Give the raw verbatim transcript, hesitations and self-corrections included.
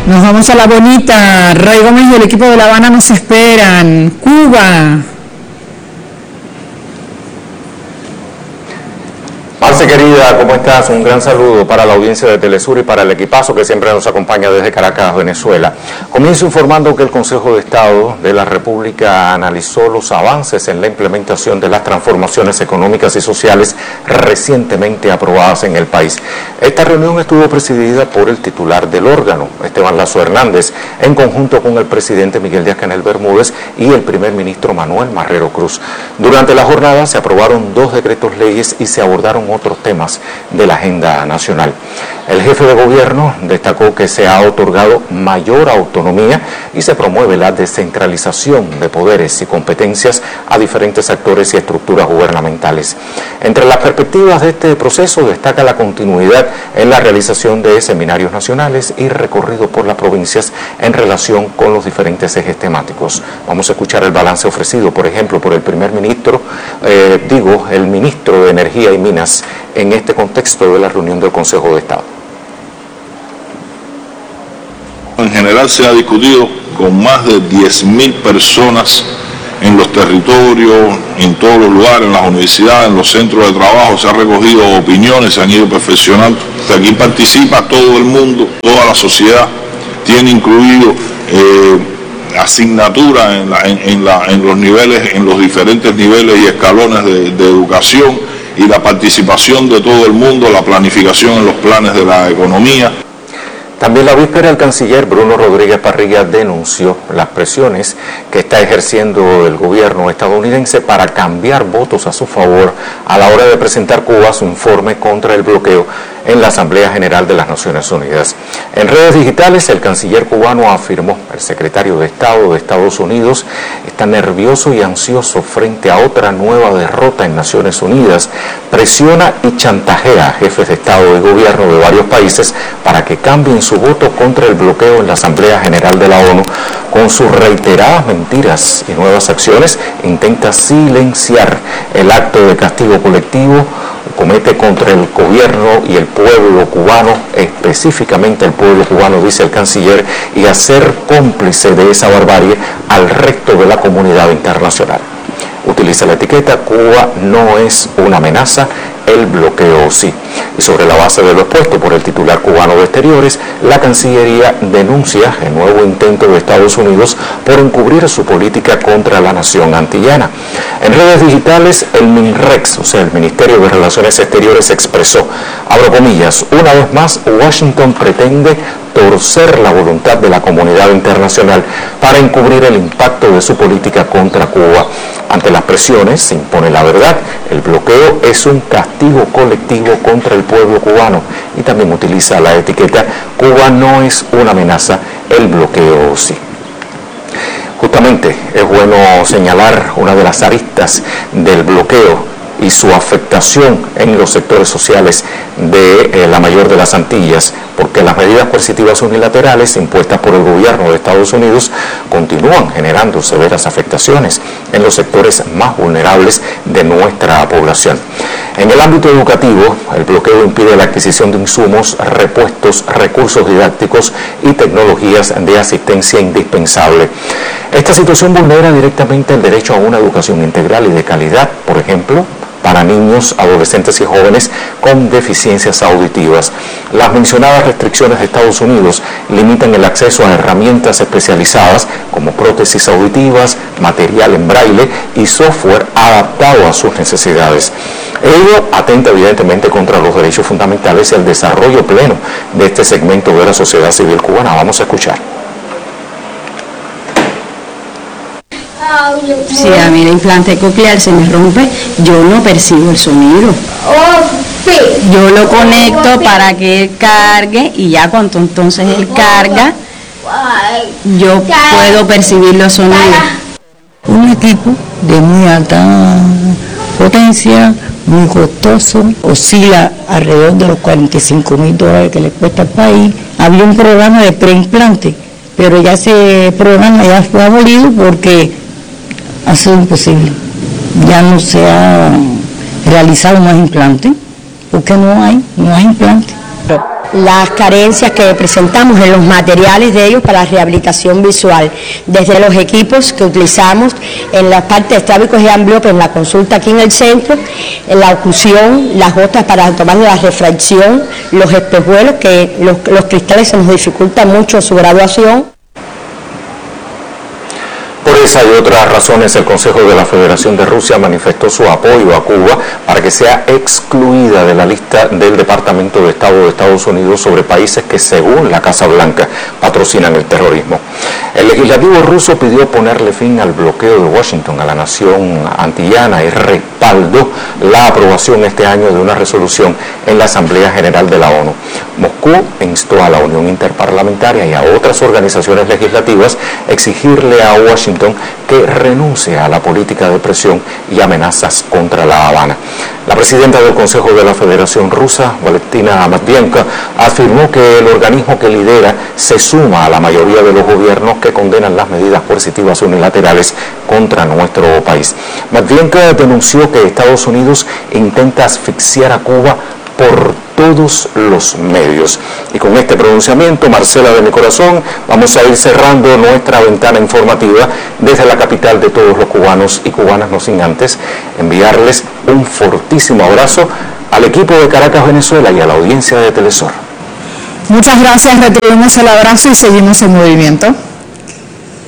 Nos vamos a La Bonita. Ray Gómez y el equipo de La Habana nos esperan. Cuba. Marce querida, ¿cómo estás? Un gran saludo para la audiencia de Telesur y para el equipazo que siempre nos acompaña desde Caracas, Venezuela. Comienzo informando que el Consejo de Estado de la República analizó los avances en la implementación de las transformaciones económicas y sociales recientemente aprobadas en el país. Esta reunión estuvo presidida por el titular del órgano, Esteban Lazo Hernández, en conjunto con el presidente Miguel Díaz-Canel Bermúdez y el primer ministro Manuel Marrero Cruz. Durante la jornada se aprobaron dos decretos leyes y se abordaron otros temas de la agenda nacional. El jefe de gobierno destacó que se ha otorgado mayor autonomía y se promueve la descentralización de poderes y competencias a diferentes actores y estructuras gubernamentales. Entre las perspectivas de este proceso destaca la continuidad en la realización de seminarios nacionales y recorrido por las provincias en relación con los diferentes ejes temáticos. Vamos a escuchar el balance ofrecido, por ejemplo, por el primer ministro, eh, digo, el ministro de Energía y Minas, en este contexto de la reunión del Consejo de Estado. En general se ha discutido con más de diez mil personas en los territorios, en todos los lugares, en las universidades, en los centros de trabajo, se han recogido opiniones, se han ido perfeccionando. Aquí participa todo el mundo, toda la sociedad, tiene incluido eh, asignaturas en, la, en, en, la, en los niveles, en los diferentes niveles y escalones de, de educación, y la participación de todo el mundo, la planificación en los planes de la economía. También la víspera el canciller Bruno Rodríguez Parrilla denunció las presiones que está ejerciendo el gobierno estadounidense para cambiar votos a su favor a la hora de presentar Cuba su informe contra el bloqueo en la Asamblea General de las Naciones Unidas. En redes digitales, el canciller cubano afirmó: el secretario de Estado de Estados Unidos está nervioso y ansioso frente a otra nueva derrota en Naciones Unidas, presiona y chantajea a jefes de Estado y gobierno de varios países para que cambien su voto contra el bloqueo en la Asamblea General de la ONU. Con sus reiteradas mentiras y nuevas acciones, intenta silenciar el acto de castigo colectivo comete contra el gobierno y el pueblo cubano, específicamente el pueblo cubano, dice el canciller, y hacer cómplice de esa barbarie al resto de la comunidad internacional. Utiliza la etiqueta: Cuba no es una amenaza, el bloqueo sí. Y sobre la base de lo expuesto por el titular cubano de Exteriores, la Cancillería denuncia el nuevo intento de Estados Unidos por encubrir su política contra la nación antillana. En redes digitales, el MINREX, o sea, el Ministerio de Relaciones Exteriores, expresó, abro comillas, una vez más, Washington pretende torcer la voluntad de la comunidad internacional para encubrir el impacto de su política contra Cuba. Ante las presiones se impone la verdad. El bloqueo es un castigo colectivo contra el pueblo cubano, y también utiliza la etiqueta: Cuba no es una amenaza, el bloqueo sí. Justamente es bueno señalar una de las aristas del bloqueo y su afectación en los sectores sociales de eh, la mayor de las Antillas, porque las medidas coercitivas unilaterales impuestas por el gobierno de Estados Unidos continúan generando severas afectaciones en los sectores más vulnerables de nuestra población. En el ámbito educativo, el bloqueo impide la adquisición de insumos, repuestos, recursos didácticos y tecnologías de asistencia indispensable. Esta situación vulnera directamente el derecho a una educación integral y de calidad, por ejemplo, para niños, adolescentes y jóvenes con deficiencias auditivas. Las mencionadas restricciones de Estados Unidos limitan el acceso a herramientas especializadas como prótesis auditivas, material en braille y software adaptado a sus necesidades. Ello atenta evidentemente contra los derechos fundamentales y el desarrollo pleno de este segmento de la sociedad civil cubana. Vamos a escuchar. Si a mí el implante coclear se me rompe, yo no percibo el sonido. Yo lo conecto para que él cargue, y ya cuando entonces él carga, yo puedo percibir los sonidos. Un equipo de muy alta potencia, muy costoso, oscila alrededor de los cuarenta y cinco mil dólares que le cuesta al país. Había un programa de preimplante, pero ya ese programa ya fue abolido porque ha sido imposible. Ya no se ha realizado más implantes, porque no hay, no hay implantes. las carencias que presentamos en los materiales de ellos para la rehabilitación visual, desde los equipos que utilizamos en la parte de estrábicos y ambliopes, en la consulta aquí en el centro, en la oclusión, las gotas para tomar la refracción, los espejuelos, que los, los cristales se nos dificulta mucho su graduación. Por esa y otras razones, el Consejo de la Federación de Rusia manifestó su apoyo a Cuba para que sea excluida de la lista del Departamento de Estado de Estados Unidos sobre países que, según la Casa Blanca, patrocinan el terrorismo. El legislativo ruso pidió ponerle fin al bloqueo de Washington a la nación antillana y respaldó la aprobación este año de una resolución en la Asamblea General de la ONU. Moscú instó a la Unión Interparlamentaria y a otras organizaciones legislativas a exigirle a Washington que renuncie a la política de presión y amenazas contra La Habana. La presidenta del Consejo de la Federación Rusa, Valentina Matvienko, afirmó que el organismo que lidera se suma a la mayoría de los gobiernos que condenan las medidas coercitivas unilaterales contra nuestro país. Matvienko denunció que Estados Unidos intenta asfixiar a Cuba por todos los medios. Y con este pronunciamiento, Marcela de mi corazón, vamos a ir cerrando nuestra ventana informativa desde la capital de todos los cubanos y cubanas, no sin antes enviarles un fortísimo abrazo al equipo de Caracas, Venezuela, y a la audiencia de Telesur. Muchas gracias, retribuimos el abrazo y seguimos en movimiento.